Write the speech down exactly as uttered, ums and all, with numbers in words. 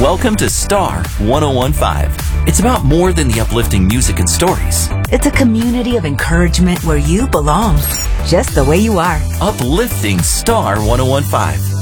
Welcome to Star one oh one point five. It's about more than the uplifting music and stories. It's a community of encouragement where you belong, just the way you are. Uplifting Star one oh one point five.